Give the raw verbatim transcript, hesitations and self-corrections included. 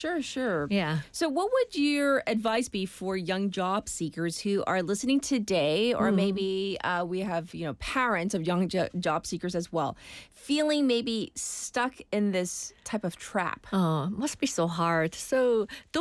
Sure, sure. Yeah. So, what would your advice be for young job seekers who are listening today, or maybe uh, we have, you know, parents of young jo- job seekers as well, feeling maybe stuck in this type of trap? Oh, must be so hard. So those